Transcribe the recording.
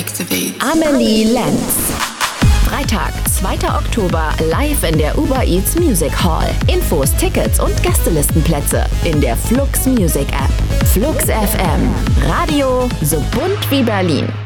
Amelie Lenz. Freitag, 2. Oktober, live in der Uber Eats Music Hall. Infos, Tickets und Gästelistenplätze in der Flux Music App. Flux FM. Radio so bunt wie Berlin.